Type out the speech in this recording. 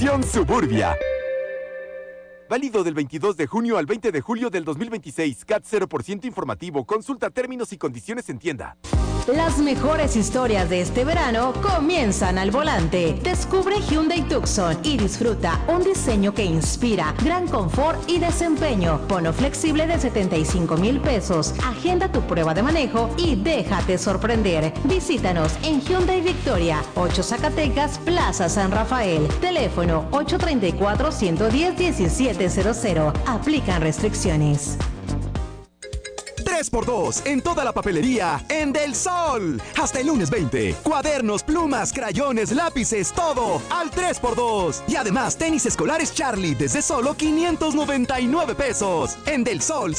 Suburbia. Válido del 22 de junio al 20 de julio del 2026. CAT 0% informativo. Consulta términos y condiciones en tienda. Las mejores historias de este verano comienzan al volante. Descubre Hyundai Tucson y disfruta un diseño que inspira, gran confort y desempeño. Bono flexible de 75,000 pesos. Agenda tu prueba de manejo y déjate sorprender. Visítanos en Hyundai Victoria, 8 Zacatecas, Plaza San Rafael. Teléfono 834-110-1700. Aplican restricciones. 3x2 en toda la papelería en Del Sol. Hasta el lunes 20. Cuadernos, plumas, crayones, lápices, todo al 3x2. Y además tenis escolares Charlie desde solo 599 pesos. En Del Sol